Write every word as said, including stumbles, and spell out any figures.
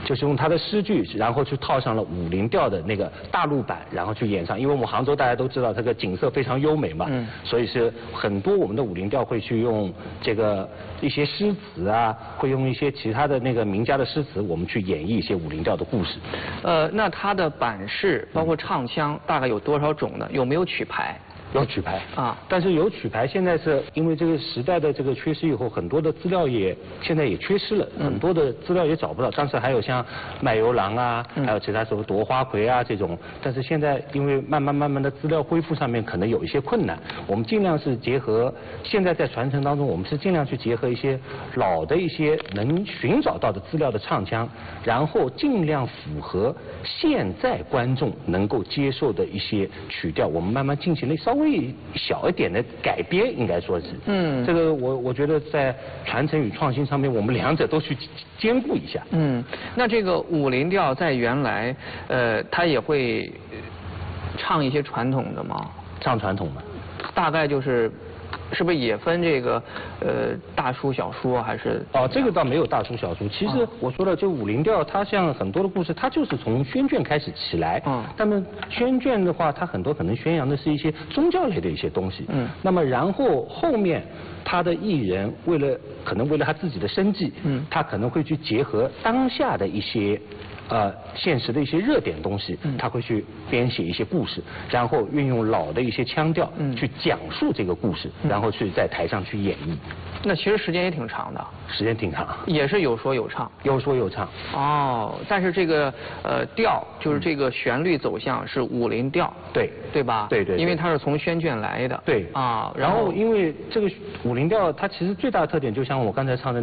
就是用他的诗句，然后去套上了武林调的那个大陆版，然后去演唱。因为我们杭州大家都知道这个景色非常优美嘛，嗯，所以是很多我们的武林调会去用这个一些诗词啊，会用一些其他的那个名家的诗词，我们去演绎一些武林调的故事。 呃，那它的版式包括唱腔大概有多少种呢？有没有曲牌？ 有曲牌啊， 但是有曲牌，现在是因为这个时代的这个缺失以后，很多的资料也现在也缺失了，嗯、很多的资料也找不到。当时还有像卖油郎啊，嗯、还有其他什么夺花魁啊这种，但是现在因为慢慢慢慢的资料恢复上面可能有一些困难，我们尽量是结合现在在传承当中，我们是尽量去结合一些老的一些能寻找到的资料的唱腔，然后尽量符合现在观众能够接受的一些曲调，我们慢慢进行了稍微。微小一点的改编，应该说是，嗯，这个我我觉得在传承与创新上面，我们两者都去兼顾一下。 嗯，那这个武林调在原来，呃，它也会唱一些传统的吗？ 唱传统的， 大概就是。是不是也分这个呃大书小说还是？ 哦，这个倒没有大书小说。其实我说了，就武林调，它像很多的故事，它就是从宣卷开始起来。嗯。那么宣卷的话，它很多可能宣扬的是一些宗教类的一些东西。嗯。那么然后后面他的艺人为了可能为了他自己的生计，嗯，他可能会去结合当下的一些。呃，现实的一些热点东西，他会去编写一些故事，然后运用老的一些腔调，嗯，去讲述这个故事，然后去在台上去演绎。 那其实时间也挺长的。 时间挺长。 也是有说有唱。 有说有唱。 哦，但是这个呃调就是这个旋律走向是武林调。 对。 对吧？ 对 对, 对。 因为它是从宣卷来的。 对。 啊， 然后因为这个武林调，它其实最大的特点就像我刚才唱的。